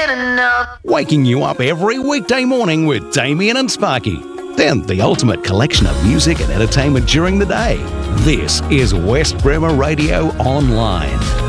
get enough. Waking you up every weekday morning with Damien and Sparky. Then the ultimate collection of music and entertainment during the day. This is West Bremer Radio Online.